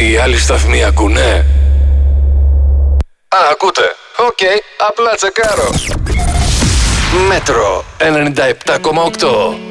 Οι άλλοι σταθμοί ακούνε? Ακούτε. Οκ, απλά τσεκάρω. Μέτρο 97,8.